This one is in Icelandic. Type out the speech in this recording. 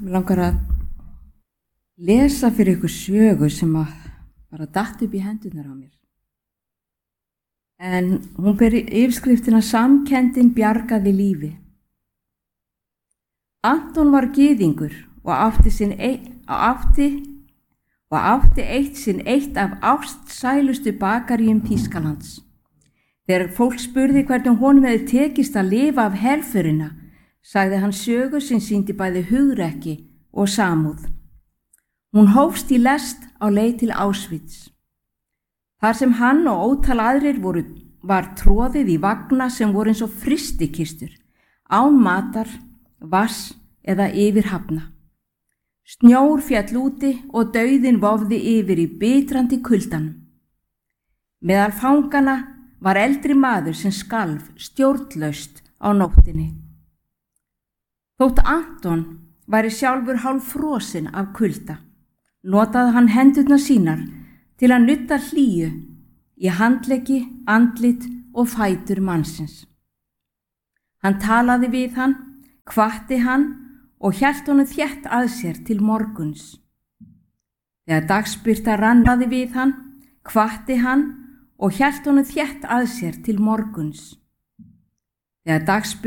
Mig langar að lesa fyrir ykkur sögu sem að bara datt upp í hendurnar á mér. En hún ber yfirskriftina Samkenndin bjargaði lífi. Anton var gyðingur og átti eitt af ástsælustu bakaríum Þýskalands. Þegar fólk spurði hvernig honum hefði tekist að lifa af herförina, sagði hann sögu sem sýndi bæði hugrekki og samúð. Hún hófst í lest á leið til Auschwitz. Þar sem hann og ótal aðrir var troðið í vagna sem voru eins og frystikistur, án matar, vass eða yfir hafna. Snjór féll úti og dauðinn vofði yfir í bitrandi kuldanum. Meðal fangana var eldri maður sem skalf stjórnlaust á nóttinni. Þótt Anton væri sjálfur hálffrosinn af kulda, notaði hann hendurnar sínar til að nudda hlýju í handleggi, andlit og fætur mannsins. Hann talaði við hann, hvatti hann og hélt honum þétt að sér til morguns. Þegar dagsbirta rannaði við hann, hvatti hann og hélt honum þétt að sér til morguns. Þegar dagsbirta